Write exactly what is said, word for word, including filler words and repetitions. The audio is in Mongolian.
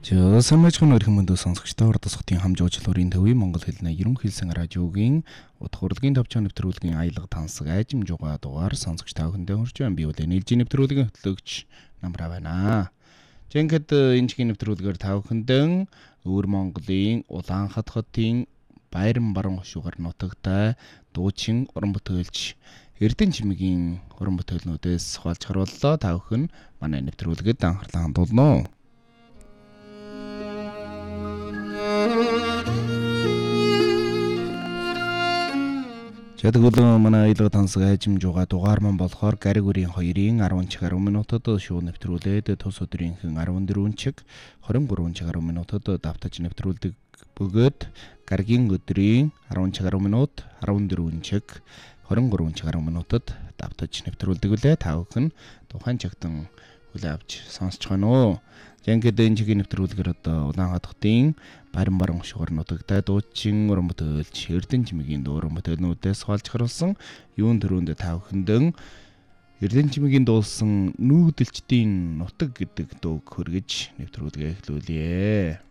За самжхан өрхөн мэндүү сонсогчдоо урд тасгтын хамжуучлалын төвийн Монгол хэлний ерөнхийлсэн радиогийн утга хурлын тавчаа нэвтрүүлгийн аялга тансаг айжим жугаа дугаар сонсогч та бүхэндээ хүрч байна. Би бол нийлжийн нэвтрүүлгийн хөтлөгч Намраа байна. Жинхэд энэ жилийн нэвтрүүлгээр та бүхэндээ өвөр Монголын Улаанхат хотын Баяран баруун хошуугаар нутагтай дуучин уран бүтээлч Эрдэнэ чимээгийн уран бүтээлнүүдээс хуваалж харууллаа. Та бүхэн манай нэвтрүүлгэд анхаарлаа хандуулно. За тэгвэл манай аялга тансаг айжим жугаа дугаар маань болохоор гариг үрийн хоёрын арван чиг арван минутад шууд нэвтрүүлээд тус өдрийнхэн арван дөрвөн чиг хорин гурван чиг арван минутад давтаж нэвтрүүлдэг бөгөөд гаригийн өдрийн арван чиг арван минут арван дөрвөн чиг хорин гурван чиг арван минутад давтаж нэвтрүүлдэг үлээ. Та бүхэн тухайн чигтэн хүлээ авч сонсч байна уу? Ингээд энэ жилийн нэвтрүүлгээр одоо Улаанхат хотын Баяран баруун хошуугаар нутагтай дуучин уран бүтээлч Эрдэнэ чимээгийн уран бүтээлнүүдээс хуваалж харуулсан юун төрөнд та бүхэндээ Эрдэнэ чимээгийн дуулсан Нүүдэлчдийн нутаг гэдэг дууг хөргөж нэвтрүүлгээ эхлүүлье.